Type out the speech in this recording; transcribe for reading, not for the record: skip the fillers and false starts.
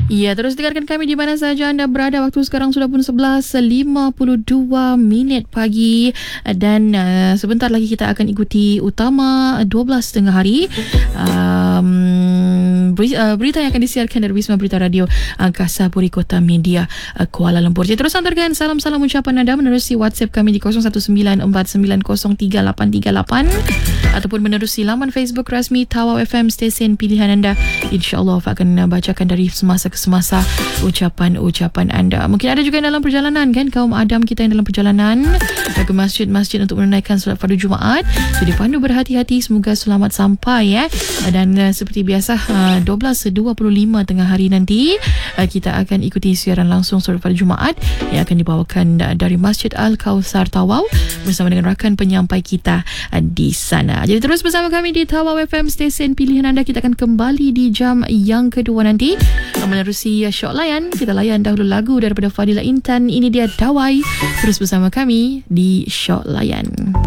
Ya, terus dengarkan kami di mana saja anda berada. Waktu sekarang sudah pun 11.52 minit pagi dan sebentar lagi kita akan ikuti utama 12 tengah hari. Berita yang akan disiarkan dari Wisma Berita Radio Angkasa Puri Kota Media Kuala Lumpur. Jadi terus hantarkan salam-salam ucapan anda menerusi WhatsApp kami di 0194903838 ataupun menerusi laman Facebook rasmi Tawau FM stesen pilihan anda. InsyaAllah akan bacakan dari semasa ke semasa ucapan-ucapan anda. Mungkin ada juga yang dalam perjalanan kan, kaum Adam kita yang dalam perjalanan ke masjid-masjid untuk menunaikan solat fardu Jumaat. Jadi pandu berhati-hati, semoga selamat sampai ya. Dan seperti biasa 12.25 tengah hari nanti kita akan ikuti siaran langsung solat fardu Jumaat yang akan dibawakan dari Masjid Al-Kausar Tawau bersama dengan rakan penyampai kita di sana. Jadi terus bersama kami di Tawau FM stesen pilihan anda. Kita akan kembali di jam yang kedua nanti menerusi Syok Layan. Kita layan dahulu lagu daripada Fadila Intan. Ini dia Dawai. Terus bersama kami di Syok Layan.